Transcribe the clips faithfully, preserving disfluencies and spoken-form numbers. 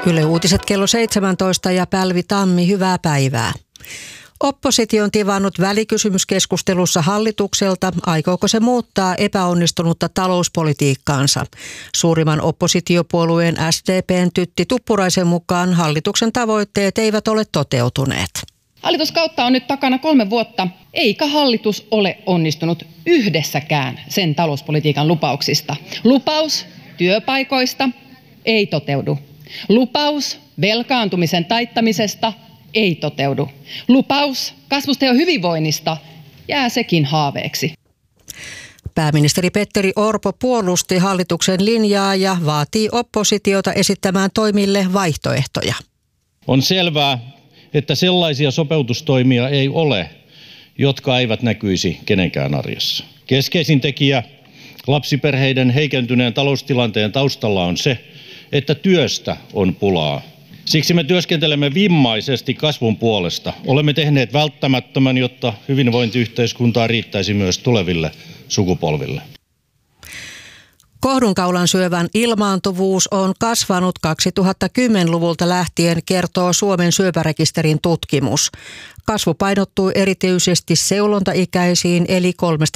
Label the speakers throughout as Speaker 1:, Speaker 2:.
Speaker 1: Yle Uutiset kello seitsemäntoista ja Pälvi Tammi, hyvää päivää. Oppositio on tivannut välikysymyskeskustelussa hallitukselta, aikooko se muuttaa epäonnistunutta talouspolitiikkaansa. Suurimman oppositiopuolueen S D P:n Tytti Tuppuraisen mukaan hallituksen tavoitteet eivät ole toteutuneet.
Speaker 2: Hallituskautta on nyt takana kolme vuotta, eikä hallitus ole onnistunut yhdessäkään sen talouspolitiikan lupauksista. Lupaus työpaikoista ei toteudu. Lupaus velkaantumisen taittamisesta ei toteudu. Lupaus kasvusta ja hyvinvoinnista jää sekin haaveeksi.
Speaker 1: Pääministeri Petteri Orpo puolusti hallituksen linjaa ja vaatii oppositiota esittämään toimille vaihtoehtoja.
Speaker 3: On selvää, että sellaisia sopeutustoimia ei ole, jotka eivät näkyisi kenenkään arjessa. Keskeisin tekijä lapsiperheiden heikentyneen taloustilanteen taustalla on se, että työstä on pulaa. Siksi me työskentelemme vimmaisesti kasvun puolesta. Olemme tehneet välttämättömän, jotta hyvinvointiyhteiskuntaa riittäisi myös tuleville sukupolville.
Speaker 1: Kohdunkaulan syövän ilmaantuvuus on kasvanut kaksituhattakymmenluvulta lähtien, kertoo Suomen syöpärekisterin tutkimus. Kasvu painottuu erityisesti seulontaikäisiin eli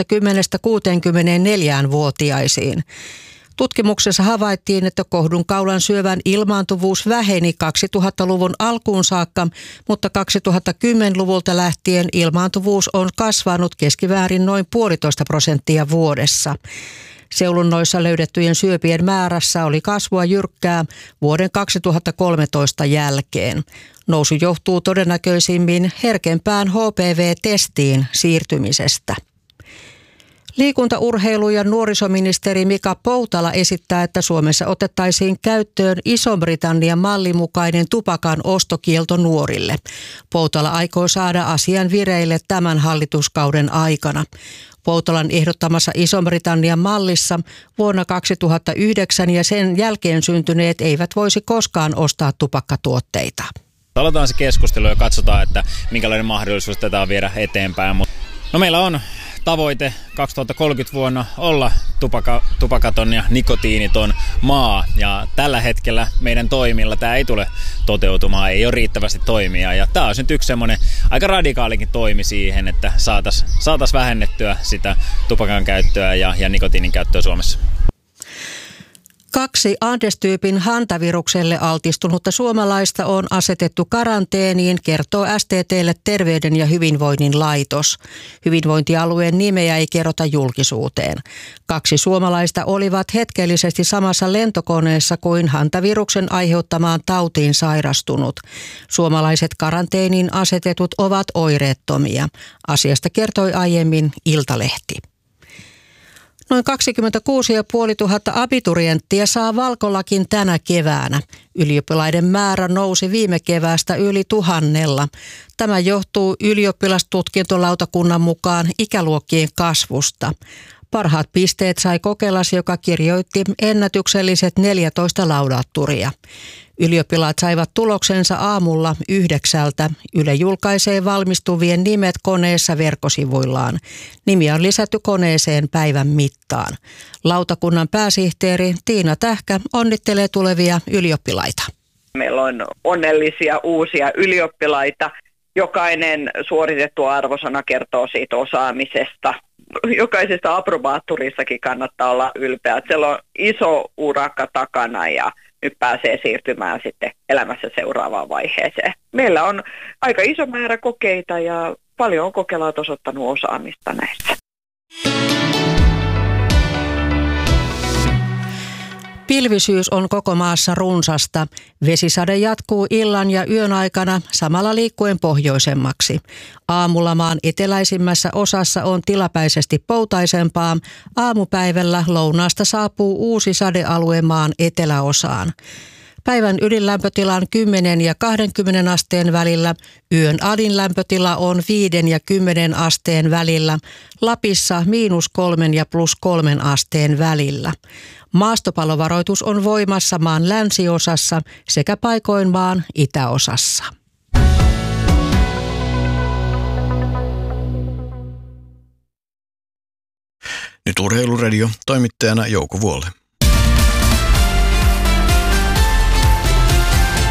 Speaker 1: kolmekymmentä–kuusikymmentäneljä-vuotiaisiin. Tutkimuksessa havaittiin, että kohdunkaulan syövän ilmaantuvuus väheni kaksituhattaluvun alkuun saakka, mutta kaksituhattakymmenluvulta lähtien ilmaantuvuus on kasvanut keskiväärin noin puolitoista prosenttia vuodessa. Seulunnoissa löydettyjen syöpien määrässä oli kasvua jyrkkää vuoden kaksituhattakolmetoista jälkeen. Nousu johtuu todennäköisimmin herkempään H P V-testiin siirtymisestä. Liikunta-, urheilu- ja nuorisoministeri Mika Poutala esittää, että Suomessa otettaisiin käyttöön Ison-Britannian mallin mukainen tupakan ostokielto nuorille. Poutala aikoo saada asian vireille tämän hallituskauden aikana. Poutalan ehdottamassa Ison-Britannian mallissa vuonna kaksituhattayhdeksän ja sen jälkeen syntyneet eivät voisi koskaan ostaa tupakkatuotteita.
Speaker 4: Aloitetaan se keskustelu ja katsotaan, että minkälainen mahdollisuus tätä on viedä eteenpäin. No, meillä on tavoite kaksituhattakolmekymmentä vuonna olla tupaka, tupakaton ja nikotiiniton maa, ja tällä hetkellä meidän toimilla tämä ei tule toteutumaan, ei ole riittävästi toimia, ja tämä on nyt yksi semmoinen aika radikaalikin toimi siihen, että saataisiin saatais vähennettyä sitä tupakan käyttöä ja, ja nikotiinin käyttöä Suomessa.
Speaker 1: Kaksi Andes-tyypin hantavirukselle altistunutta suomalaista on asetettu karanteeniin, kertoo S T T:lle Terveyden ja hyvinvoinnin laitos. Hyvinvointialueen nimeä ei kerrota julkisuuteen. Kaksi suomalaista olivat hetkellisesti samassa lentokoneessa kuin hantaviruksen aiheuttamaan tautiin sairastunut. Suomalaiset karanteeniin asetetut ovat oireettomia. Asiasta kertoi aiemmin Iltalehti. Noin kaksikymmentäkuusi tuhatta abiturienttia saa Valkolakin tänä keväänä. Ylioppilaiden määrä nousi viime keväästä yli tuhannella. Tämä johtuu ylioppilastutkintolautakunnan mukaan ikäluokkien kasvusta. Parhaat pisteet sai Kokelas, joka kirjoitti ennätykselliset neljätoista laudaatturia. Ylioppilaat saivat tuloksensa aamulla yhdeksältä. Yle julkaisee valmistuvien nimet koneessa verkkosivuillaan. Nimiä on lisätty koneeseen päivän mittaan. Lautakunnan pääsihteeri Tiina Tähkä onnittelee tulevia ylioppilaita.
Speaker 5: Meillä on onnellisia uusia ylioppilaita. Jokainen suoritettu arvosana kertoo siitä osaamisesta. Jokaisesta aprobaattorissakin kannattaa olla ylpeä. Siellä on iso urakka takana ja nyt pääsee siirtymään sitten elämässä seuraavaan vaiheeseen. Meillä on aika iso määrä kokeita ja paljon on kokelaat osoittanut osaamista näissä.
Speaker 1: Pilvisyys on koko maassa runsasta. Vesisade jatkuu illan ja yön aikana samalla liikkuen pohjoisemmaksi. Aamulla maan eteläisimmässä osassa on tilapäisesti poutaisempaa. Aamupäivällä lounaasta saapuu uusi sadealue maan eteläosaan. Päivän ydinlämpötila on kymmenen ja kaksikymmentä asteen välillä. Yön alin lämpötila on viiden ja kymmenen asteen välillä. Lapissa miinus kolmen ja plus kolmen asteen välillä. Maastopalovaroitus on voimassa maan länsiosassa sekä paikoin maan itäosassa.
Speaker 6: Nyt Urheiluradio, toimittajana Jouko Vuolle.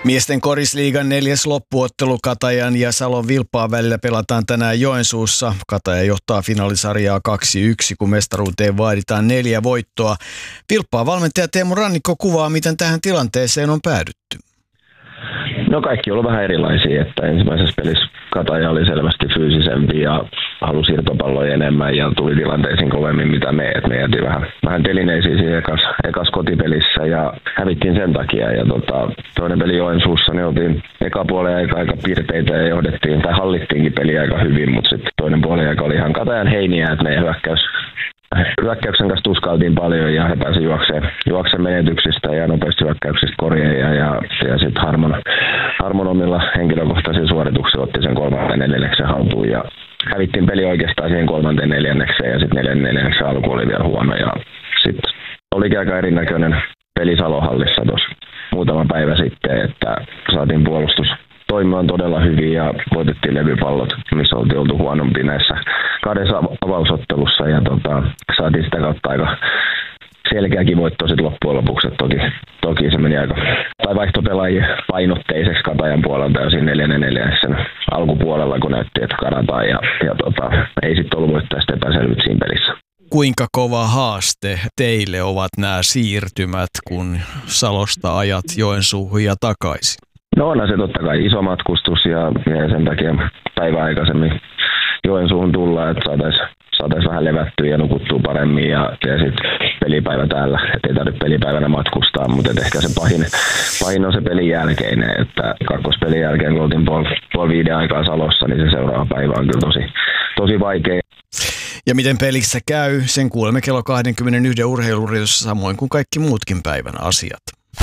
Speaker 6: Miesten korisliigan neljäs loppuottelu Katajan ja Salon Vilppaan välillä pelataan tänään Joensuussa. Kataja johtaa finaalisarjaa kaksi yksi, kun mestaruuteen vaaditaan neljä voittoa. Vilppaan valmentaja Teemu Rannikko kuvaa, miten tähän tilanteeseen on päädytty.
Speaker 7: No kaikki on ollut vähän erilaisia, että ensimmäisessä pelissä Kataja oli selvästi fyysisempi ja halusi irtopalloja enemmän ja tuli tilanteisiin kovemmin mitä me, että me jätiin vähän, vähän telineisiin siinä ekas, ekas kotipelissä ja hävittiin sen takia. Ja tota, toinen peli Joensuussa, niin oltiin eka puolen aika aika pirteitä ja johdettiin, tai hallittiinkin peliä aika hyvin, mutta sitten toinen puolen aika oli ihan Katajan heiniä, että meidän hyökkäys Hyökkäyksen kanssa tuskailtiin paljon ja he pääsivät juokseen, juokseen menetyksistä ja nopeasti hyökkäyksistä korjeen ja, ja, ja sitten Harmon, Harmon omilla henkilökohtaisilla suorituksilla otti sen kolmanteen neljänneksen haltuun ja hävittiin peli oikeastaan siihen kolmanteen neljännekseen ja sitten neljännen neljänneksen alku oli vielä huono ja sitten olikin aika erinäköinen peli Salohallissa tuossa muutama päivä sitten, että saatiin puolustus toimimaan todella hyvin ja voitettiin levypallot, missä oltiin oltu huonompi näissä kahdessa avausottelussa ja tota, saatiin sitä kautta aika selkeäkin voitto sitten loppujen lopuksi. Toki, toki se meni aika tai vaihtopelaajien painotteiseksi Katajan puolelta ja siinä neljännen neljänneksen alkupuolella, kun näytti, että karataan ja, ja tota, ei sitten ollut voittajasta epäselvyt siinä pelissä.
Speaker 6: Kuinka kova haaste teille ovat nämä siirtymät, kun Salosta ajat Joensuuhun ja takaisin?
Speaker 7: No onhan se totta kai iso matkustus ja, ja sen takia päivä aikaisemmin Joensuuhun tullaan, että saataisiin saatais vähän levättyä ja nukuttua paremmin ja, ja sitten pelipäivä täällä, että ei tarvitse pelipäivänä matkustaa, mutta ehkä se pahin, pahin on se pelin jälkeinen, että kakkospelin jälkeen kun oltiin puoli puol viiden aikaa Salossa, niin se seuraava päivä on kyllä tosi, tosi vaikea.
Speaker 6: Ja miten pelissä käy, sen kuulemme kello kaksikymmentäyksi urheiluradiossa samoin kuin kaikki muutkin päivän asiat.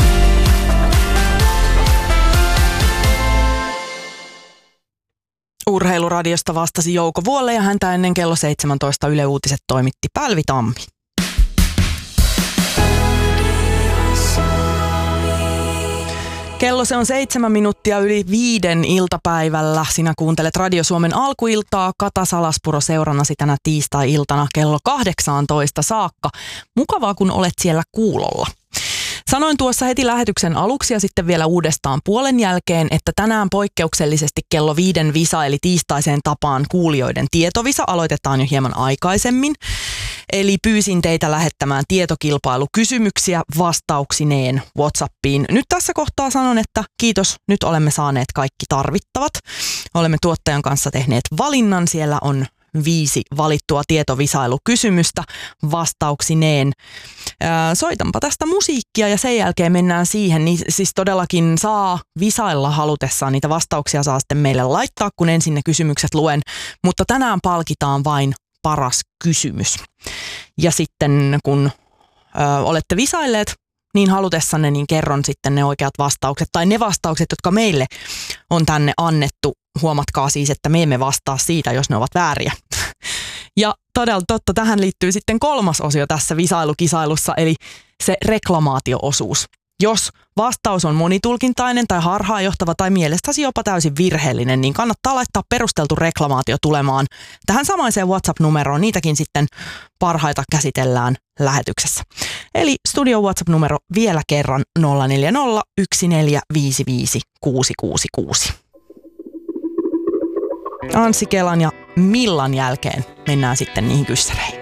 Speaker 8: Urheiluradiosta vastasi Jouko Vuolle ja häntä ennen kello seitsemäntoista Yle Uutiset toimitti Pälvi Tammi. Kello se on seitsemän minuuttia yli viiden iltapäivällä. Sinä kuuntelet Radio Suomen alkuiltaa. Kata Salaspuro seurannasi tänä tiistai-iltana kello kahdeksantoista saakka. Mukavaa, kun olet siellä kuulolla. Sanoin tuossa heti lähetyksen aluksi ja sitten vielä uudestaan puolen jälkeen, että tänään poikkeuksellisesti kello viiden visa eli tiistaiseen tapaan kuulijoiden tietovisa aloitetaan jo hieman aikaisemmin. Eli pyysin teitä lähettämään tietokilpailukysymyksiä vastauksineen WhatsAppiin. Nyt tässä kohtaa sanon, että kiitos, nyt olemme saaneet kaikki tarvittavat. Olemme tuottajan kanssa tehneet valinnan, siellä on viisi valittua tietovisailukysymystä vastauksineen. Soitanpa tästä musiikkia ja sen jälkeen mennään siihen. Niin siis todellakin saa visailla halutessaan, niitä vastauksia saa sitten meille laittaa, kun ensin ne kysymykset luen. Mutta tänään palkitaan vain paras kysymys. Ja sitten kun ö, olette visailleet niin halutessanne, niin kerron sitten ne oikeat vastaukset tai ne vastaukset, jotka meille on tänne annettu. Huomatkaa siis, että me emme vastaa siitä, jos ne ovat vääriä. Ja todella totta, tähän liittyy sitten kolmas osio tässä visailukisailussa, eli se reklamaatio-osuus. Jos vastaus on monitulkintainen tai harhaanjohtava tai mielestäsi jopa täysin virheellinen, niin kannattaa laittaa perusteltu reklamaatio tulemaan tähän samaiseen WhatsApp-numeroon. Niitäkin sitten parhaita käsitellään lähetyksessä. Eli studio WhatsApp-numero vielä kerran nolla neljä nolla yksi neljä viisi viisi kuusi kuusi kuusi. Anssi Kelan ja Millan jälkeen mennään sitten niihin kyssäreihin.